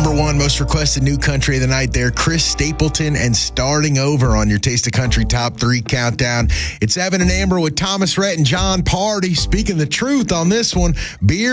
number one most requested new country of the night there, Chris Stapleton and Starting Over on your Taste of Country Top 3 Countdown. It's Evan and Amber with Thomas Rhett and John Party speaking the truth on this one. Beer